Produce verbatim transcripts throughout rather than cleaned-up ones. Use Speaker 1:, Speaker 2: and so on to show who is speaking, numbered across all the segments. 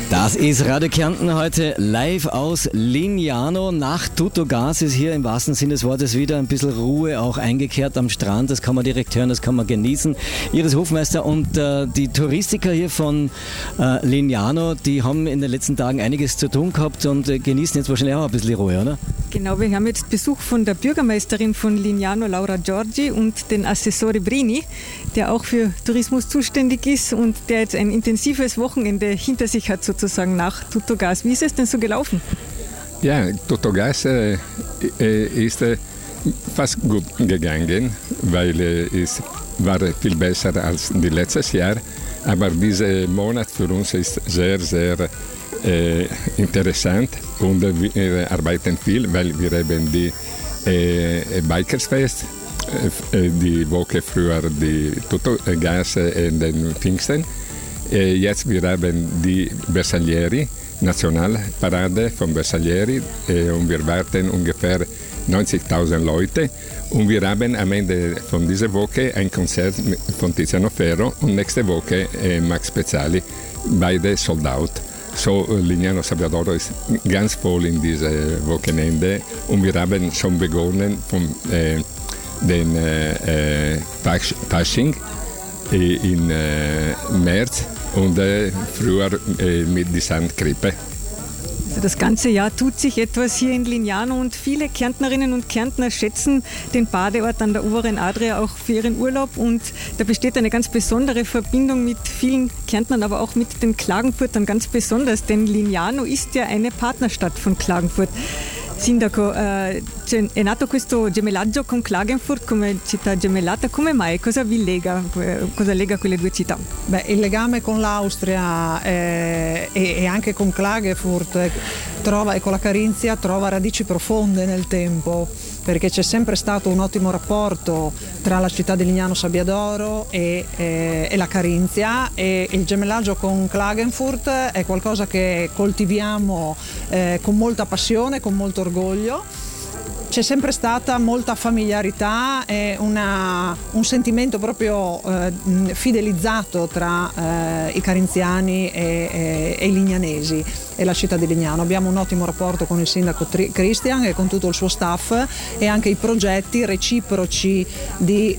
Speaker 1: Das ist Radio Kärnten heute live aus Lignano. Nach Tutto Gas ist hier im wahrsten Sinne des Wortes wieder ein bisschen Ruhe auch eingekehrt am Strand. Das kann man direkt hören, das kann man genießen. Iris Hofmeister und äh, die Touristiker hier von äh, Lignano, die haben in den letzten Tagen einiges zu tun gehabt und äh, genießen jetzt wahrscheinlich auch ein bisschen Ruhe, oder?
Speaker 2: Genau, wir haben jetzt Besuch von der Bürgermeisterin von Lignano, Laura Giorgi, und den Assessore Brini, der auch für Tourismus zuständig ist und der jetzt ein intensives Wochenende hinter sich hat, sozusagen nach Tutto Gas. Wie ist es denn so gelaufen?
Speaker 3: Ja, Tutto Gas äh, ist äh, fast gut gegangen, weil äh, es war viel besser als die letztes Jahr. Aber dieser Monat für uns ist sehr, sehr äh, interessant und äh, wir arbeiten viel, weil wir haben die äh, Bikersfest, äh, die Woche früher die Tutto Gas in den Pfingsten. Äh, jetzt wir haben die Bersaglieri, Nationalparade von Bersaglieri, äh, und wir warten ungefähr neunzigtausend Leute und wir haben am Ende von dieser Woche ein Konzert von Tiziano Ferro und nächste Woche äh, Max Pezzali, beide sold out. So, Lignano Sabbiadoro ist ganz voll in diesem Wochenende und wir haben schon begonnen von äh, den äh, Fasching äh, im äh, März und äh, früher äh, mit der Sandkrippe.
Speaker 2: Also das ganze Jahr tut sich etwas hier in Lignano und viele Kärntnerinnen und Kärntner schätzen den Badeort an der oberen Adria auch für ihren Urlaub und da besteht eine ganz besondere Verbindung mit vielen Kärntnern, aber auch mit den Klagenfurtern ganz besonders, denn Lignano ist ja eine Partnerstadt von Klagenfurt. Sindaco, eh, è nato questo gemellaggio con Klagenfurt come città gemellata, come mai? Cosa vi lega, cosa lega quelle due città?
Speaker 4: Beh, il legame con l'Austria eh, e, e anche con Klagenfurt eh, trova, e con la Carinzia trova radici profonde nel tempo, perché c'è sempre stato un ottimo rapporto tra la città di Lignano Sabbiadoro e, eh, e la Carinzia e il gemellaggio con Klagenfurt è qualcosa che coltiviamo eh, con molta passione, con molto orgoglio. C'è sempre stata molta familiarità e una, un sentimento proprio eh, fidelizzato tra eh, i carinziani e, e, e i lignanesi e la città di Lignano. Abbiamo un ottimo rapporto con il sindaco Tri- Christian e con tutto il suo staff e anche i progetti reciproci di,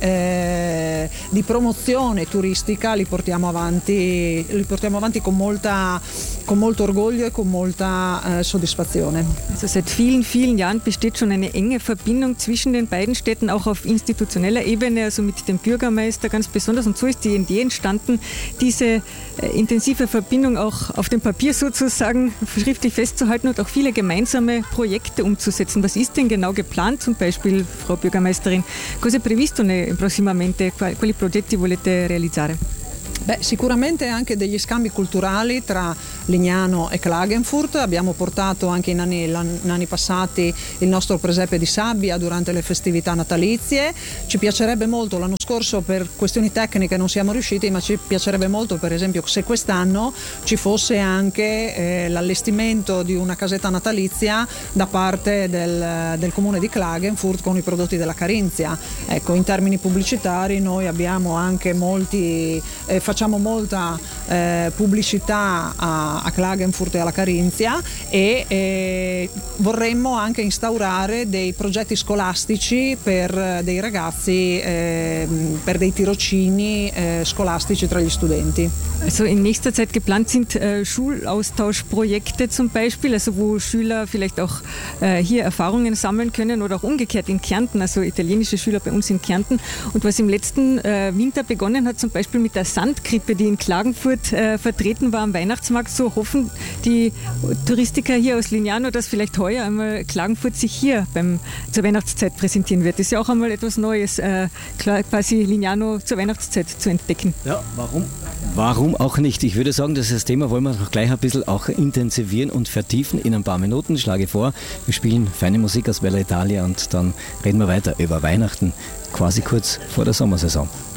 Speaker 4: eh, di promozione turistica li portiamo avanti, li portiamo avanti con, molta, con molto orgoglio e con molta eh, soddisfazione.
Speaker 2: Also seit vielen, vielen Jahren besteht schon eine enge Verbindung zwischen den beiden Städten, auch auf institutioneller Ebene, also mit dem Bürgermeister ganz besonders. Und so ist die Idee entstanden, diese äh, intensive Verbindung auch auf dem Papier sozusagen schriftlich festzuhalten und auch viele gemeinsame Projekte umzusetzen. Was ist denn genau geplant, zum Beispiel, Frau Bürgermeisterin? Cosa è previsto prossimamente? Quali progetti volete realizzare?
Speaker 4: Beh, sicuramente anche degli scambi culturali tra Lignano e Klagenfurt. Abbiamo portato anche in anni, in anni passati il nostro presepe di sabbia durante le festività natalizie. Ci piacerebbe molto, l'anno scorso per questioni tecniche non siamo riusciti, ma ci piacerebbe molto per esempio se quest'anno ci fosse anche eh, l'allestimento di una casetta natalizia da parte del, del comune di Klagenfurt con i prodotti della Carinzia. Ecco, in termini pubblicitari noi abbiamo anche molti eh, facciamo molta eh, pubblicità a, a Klagenfurt e alla Carinzia e eh, vorremmo anche instaurare dei progetti scolastici per dei ragazzi, eh, per dei tirocini eh, scolastici tra gli studenti.
Speaker 2: Also in nächster Zeit geplant sind äh, Schulaustauschprojekte zum Beispiel, also wo Schüler vielleicht auch äh, hier Erfahrungen sammeln können oder auch umgekehrt in Kärnten, also italienische Schüler bei uns in Kärnten. Und was im letzten äh, Winter begonnen hat, zum Beispiel mit der Sandkrippe, die in Klagenfurt äh, vertreten war am Weihnachtsmarkt, so hoffen die Touristiker hier aus Lignano, dass vielleicht heuer einmal Klagenfurt sich hier beim, zur Weihnachtszeit präsentieren wird. Das ist ja auch einmal etwas Neues, äh, quasi Lignano zur Weihnachtszeit zu entdecken.
Speaker 1: Ja, warum? Warum auch nicht? Ich würde sagen, das Thema wollen wir noch gleich ein bisschen auch intensivieren und vertiefen in ein paar Minuten. Ich schlage vor, wir spielen feine Musik aus Bella Italia und dann reden wir weiter über Weihnachten, quasi kurz vor der Sommersaison.